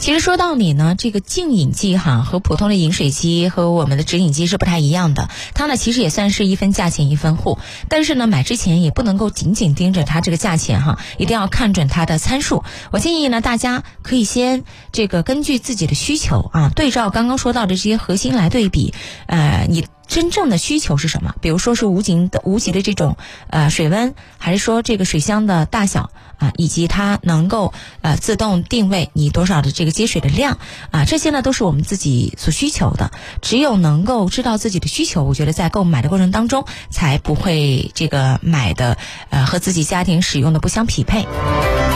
其实说到底呢，这个净饮机和普通的饮水机和我们的直饮机是不太一样的。它呢其实也算是一分价钱一分货，但是呢买之前也不能够紧紧盯着它这个价钱一定要看准它的参数。我建议呢大家可以先这个根据自己的需求对照刚刚说到的这些核心来对比，你真正的需求是什么？比如说是无极的这种水温，还是说这个水箱的大小以及它能够自动定位你多少的这个接水的量这些呢都是我们自己所需求的。只有能够知道自己的需求，我觉得在购买的过程当中才不会这个买的和自己家庭使用的不相匹配。